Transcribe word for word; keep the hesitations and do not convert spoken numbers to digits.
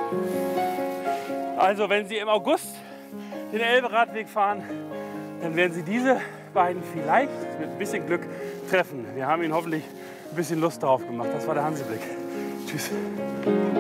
Also wenn Sie im August den Elbe-Radweg fahren, dann werden Sie diese beiden vielleicht mit ein bisschen Glück treffen. Wir haben Ihnen hoffentlich ein bisschen Lust darauf gemacht. Das war der Hanseblick. Tschüss.